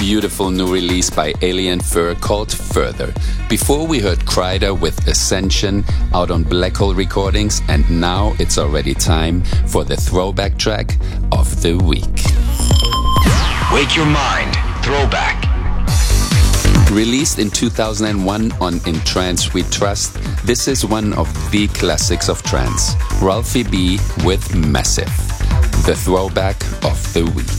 beautiful new release by Alien Fur called Further. Before we heard Kryder with Ascension out on Black Hole Recordings, and now it's already time for the throwback track of the week. Wake your mind. Throwback. Released in 2001 on In Trance We Trust, this is one of the classics of trance. Ralphie B with Massive. The throwback of the week.